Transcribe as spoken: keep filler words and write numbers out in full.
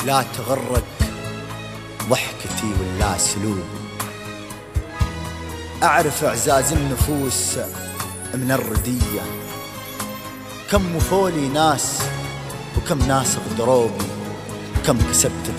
لا تغرك ضحكتي ولا سلوب. أعرف إعزاز النفوس من الردية، كم وفولي ناس وكم ناس غدروبي، كم كسبت